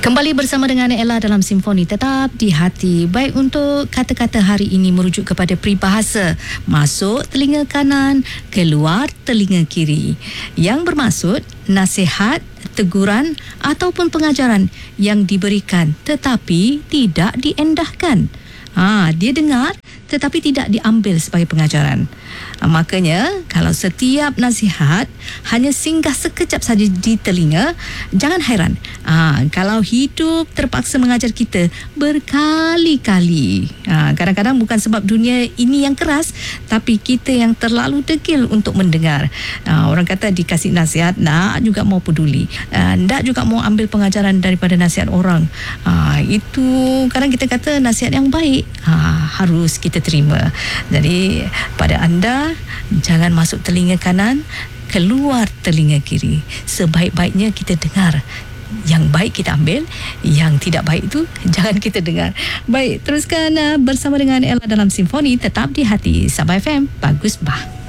Kembali bersama dengan Ella dalam Simfoni Tetap di Hati. Baik, untuk kata-kata hari ini merujuk kepada peribahasa masuk telinga kanan, keluar telinga kiri, yang bermaksud nasihat, teguran ataupun pengajaran yang diberikan tetapi tidak diendahkan. Dia dengar tetapi tidak diambil sebagai pengajaran. Makanya kalau setiap nasihat hanya singgah sekejap saja di telinga, jangan hairan kalau hidup terpaksa mengajar kita berkali-kali. Kadang-kadang bukan sebab dunia ini yang keras, tapi kita yang terlalu degil untuk mendengar. Orang kata dikasih nasihat, nak juga mau peduli, nak juga mau ambil pengajaran daripada nasihat orang. Itu kadang kita kata nasihat yang baik, harus kita terima. Jadi pada anda, jangan masuk telinga kanan, keluar telinga kiri. Sebaik-baiknya kita dengar. Yang baik kita ambil, yang tidak baik itu jangan kita dengar. Baik, teruskan bersama dengan Ella dalam Simfoni Tetap di Hati. Sabah FM, bagus bah.